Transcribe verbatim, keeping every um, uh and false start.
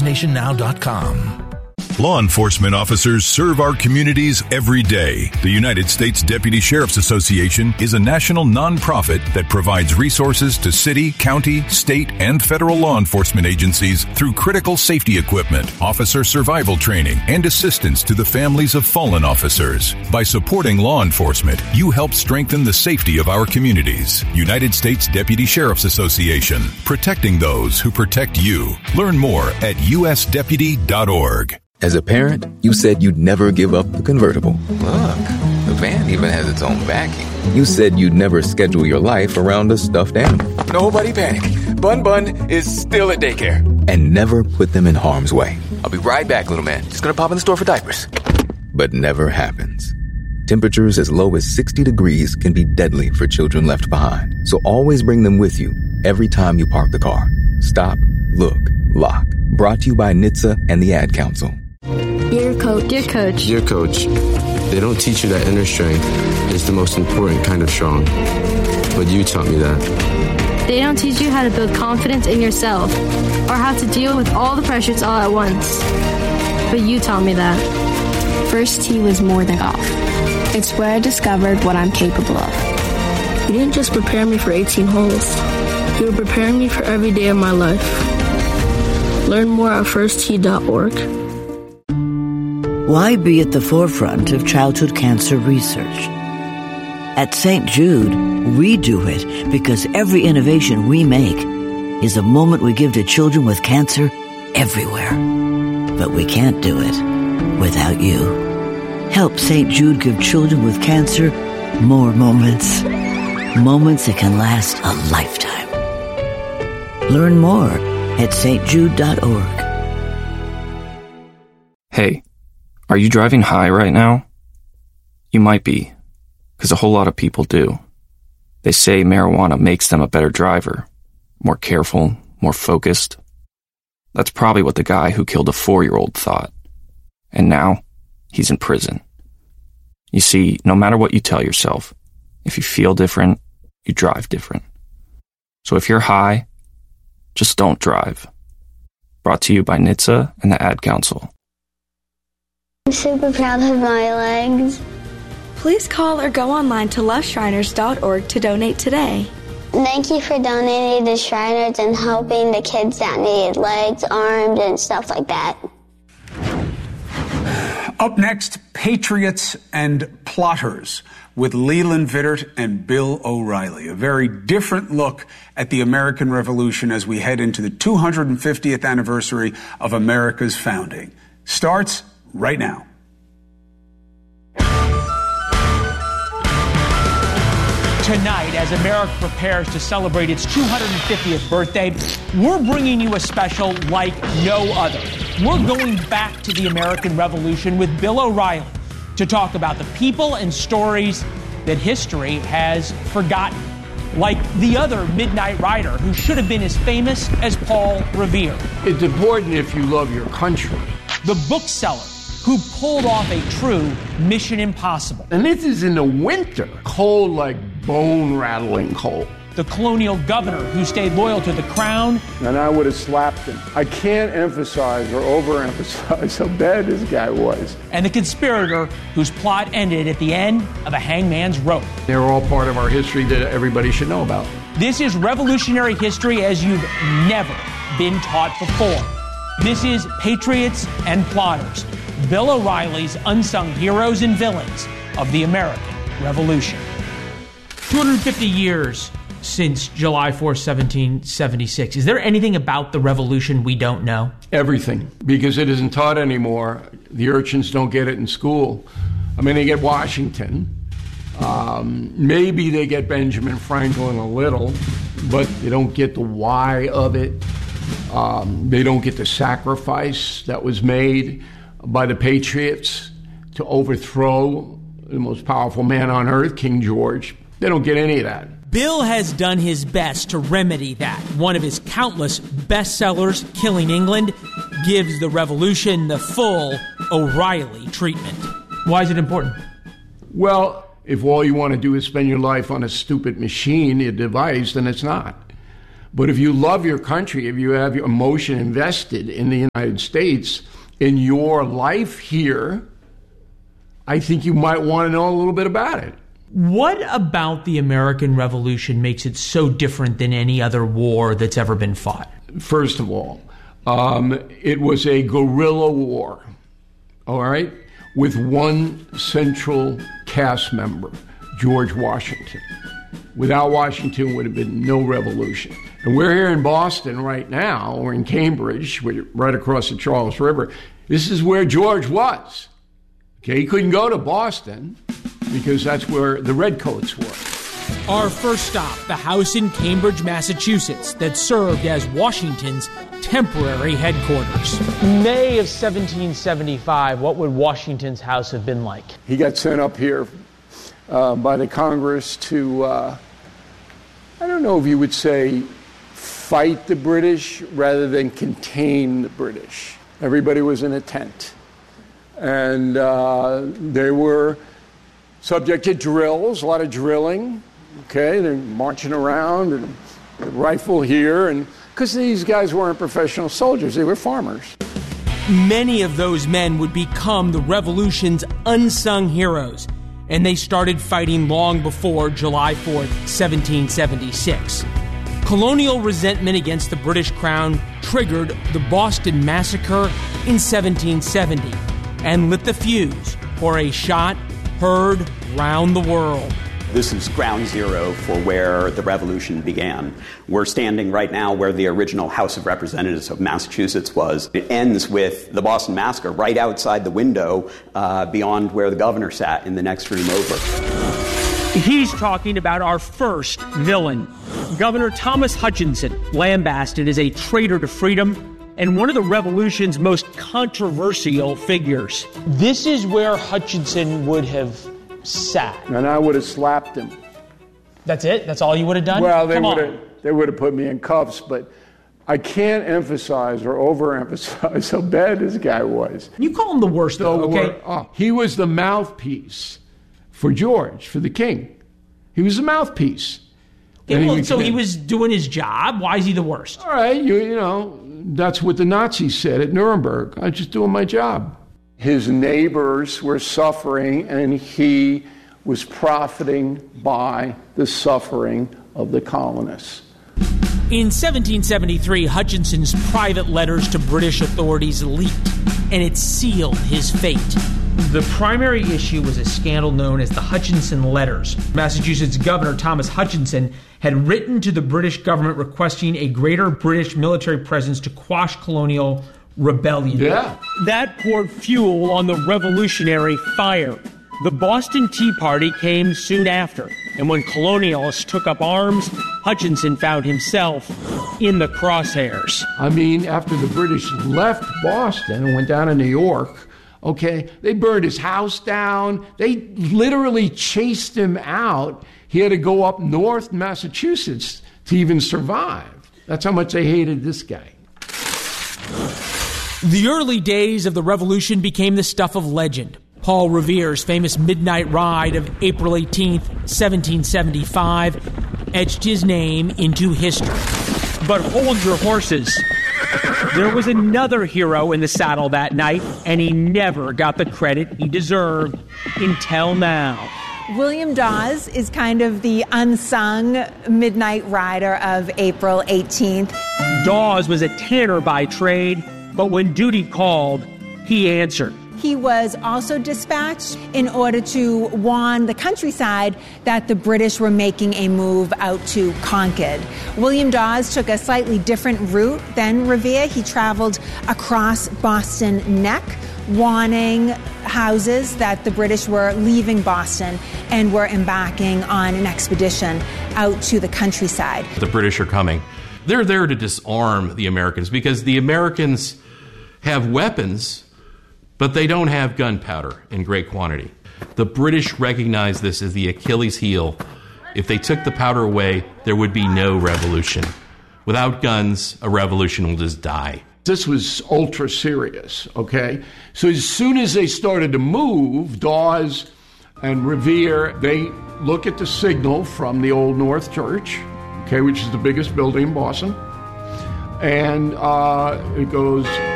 news nation now dot com. Law enforcement officers serve our communities every day. The United States Deputy Sheriff's Association is a national nonprofit that provides resources to city, county, state, and federal law enforcement agencies through critical safety equipment, officer survival training, and assistance to the families of fallen officers. By supporting law enforcement, you help strengthen the safety of our communities. United States Deputy Sheriff's Association, protecting those who protect you. Learn more at u s deputy dot org. As a parent, you said you'd never give up the convertible. Look, the van even has its own backing. You said you'd never schedule your life around a stuffed animal. Nobody panic. Bun Bun is still at daycare. And never put them in harm's way. I'll be right back, little man. Just gonna pop in the store for diapers. But never happens. Temperatures as low as sixty degrees can be deadly for children left behind. So always bring them with you every time you park the car. Stop, look, lock. Brought to you by N H T S A and the Ad Council. Dear Coach. Dear Coach. Dear Coach, they don't teach you that inner strength is the most important kind of strong. But you taught me that. They don't teach you how to build confidence in yourself or how to deal with all the pressures all at once. But you taught me that. First tee was more than golf. It's where I discovered what I'm capable of. You didn't just prepare me for eighteen holes. You were preparing me for every day of my life. Learn more at first tee dot org. Why be at the forefront of childhood cancer research? At Saint Jude, we do it because every innovation we make is a moment we give to children with cancer everywhere. But we can't do it without you. Help Saint Jude give children with cancer more moments. Moments that can last a lifetime. Learn more at st jude dot org. Hey, are you driving high right now? You might be, because a whole lot of people do. They say marijuana makes them a better driver, more careful, more focused. That's probably what the guy who killed a four-year-old thought. And now, he's in prison. You see, no matter what you tell yourself, if you feel different, you drive different. So if you're high, just don't drive. Brought to you by N H T S A and the Ad Council. I'm super proud of my legs. Please call or go online to love shriners dot org to donate today. Thank you for donating to Shriners and helping the kids that need legs, arms, and stuff like that. Up next, Patriots and Plotters with Leland Vittert and Bill O'Reilly. A very different look at the American Revolution as we head into the two hundred fiftieth anniversary of America's founding. Starts right now. Tonight, as America prepares to celebrate its two hundred fiftieth birthday, we're bringing you a special like no other. We're going back to the American Revolution with Bill O'Reilly to talk about the people and stories that history has forgotten, like the other Midnight Rider who should have been as famous as Paul Revere. It's important if you love your country. The bookseller who pulled off a true Mission Impossible. And this is in the winter, cold like bone-rattling cold. The colonial governor who stayed loyal to the crown. And I would have slapped him. I can't emphasize or overemphasize how bad this guy was. And the conspirator whose plot ended at the end of a hangman's rope. They're all part of our history that everybody should know about. This is revolutionary history as you've never been taught before. This is Patriots and Plotters, Bill O'Reilly's unsung heroes and villains of the American Revolution. two hundred fifty years since July fourth, seventeen seventy-six. Is there anything about the revolution we don't know? Everything, because it isn't taught anymore. The urchins don't get it in school. I mean, they get Washington. Um, maybe they get Benjamin Franklin a little, but they don't get the why of it. Um, they don't get the sacrifice that was made by the Patriots to overthrow the most powerful man on earth, King George. They don't get any of that. Bill has done his best to remedy that. One of his countless bestsellers, Killing England, gives the revolution the full O'Reilly treatment. Why is it important? Well, if all you want to do is spend your life on a stupid machine, a device, then it's not. But if you love your country, if you have your emotion invested in the United States, in your life here, I think you might want to know a little bit about it. What about the American Revolution makes it so different than any other war that's ever been fought? First of all, um, it was a guerrilla war, all right, with one central cast member, George Washington. Without Washington, would have been no revolution. And we're here in Boston right now, or in Cambridge, right across the Charles River. This is where George was. Okay, he couldn't go to Boston because that's where the Redcoats were. Our first stop, the house in Cambridge, Massachusetts, that served as Washington's temporary headquarters. May of seventeen seventy-five, what would Washington's house have been like? He got sent up here uh, by the Congress to, uh, I don't know if you would say fight the British rather than contain the British. Everybody was in a tent. And uh, they were subject to drills, a lot of drilling. Okay, they're marching around and a rifle here, and because these guys weren't professional soldiers, they were farmers. Many of those men would become the Revolution's unsung heroes, and they started fighting long before July fourth, seventeen seventy-six. Colonial resentment against the British Crown triggered the Boston Massacre in seventeen seventy and lit the fuse for a shot heard round the world. This is ground zero for where the revolution began. We're standing right now where the original House of Representatives of Massachusetts was. It ends with the Boston Massacre right outside the window uh, beyond where the governor sat in the next room over. He's talking about our first villain. Governor Thomas Hutchinson, lambasted as a traitor to freedom and one of the revolution's most controversial figures. This is where Hutchinson would have sat. And I would have slapped him. That's it? That's all you would have done? Well, they Come would on. have they would have put me in cuffs, but I can't emphasize or overemphasize how bad this guy was. You call him the worst, though, okay? Were, oh, he was the mouthpiece for George, for the king. He was the mouthpiece. Okay, well, he so he was doing his job. Why is he the worst? All right, you, you know, that's what the Nazis said at Nuremberg. I was just doing my job. His neighbors were suffering, and he was profiting by the suffering of the colonists. In seventeen seventy-three, Hutchinson's private letters to British authorities leaked, and it sealed his fate. The primary issue was a scandal known as the Hutchinson Letters. Massachusetts Governor Thomas Hutchinson had written to the British government requesting a greater British military presence to quash colonial rebellion. Yeah. That poured fuel on the revolutionary fire. The Boston Tea Party came soon after, and when colonialists took up arms, Hutchinson found himself in the crosshairs. I mean, after the British left Boston and went down to New York, okay, they burned his house down. They literally chased him out. He had to go up north Massachusetts to even survive. That's how much they hated this guy. The early days of the Revolution became the stuff of legend. Paul Revere's famous midnight ride of April eighteenth, seventeen seventy-five, etched his name into history. But hold your horses. There was another hero in the saddle that night, and he never got the credit he deserved until now. William Dawes is kind of the unsung midnight rider of April eighteenth. Dawes was a tanner by trade, but when duty called, he answered. He was also dispatched in order to warn the countryside that the British were making a move out to Concord. William Dawes took a slightly different route than Revere. He traveled across Boston Neck, warning houses that the British were leaving Boston and were embarking on an expedition out to the countryside. The British are coming. They're there to disarm the Americans because the Americans have weapons, but they don't have gunpowder in great quantity. The British recognize this as the Achilles heel. If they took the powder away, there would be no revolution. Without guns, a revolution will just die. This was ultra serious, okay? So as soon as they started to move, Dawes and Revere, they look at the signal from the Old North Church, okay, which is the biggest building in Boston. And uh, it goes